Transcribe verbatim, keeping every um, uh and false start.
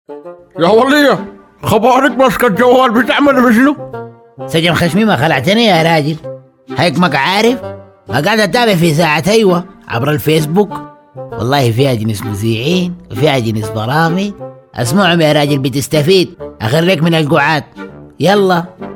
يا ولية خبارك ماسكة الجوال بتعمل بشنو؟ سجن خشمي ما خلعتني يا راجل، هيك ما عارف. قاعد اتابع في ساعة ايوه عبر الفيسبوك، والله فيها جنس مذيعين وفيها جنس برامج، اسمعهم يا راجل بتستفيد، اخريك من القعاد. يلا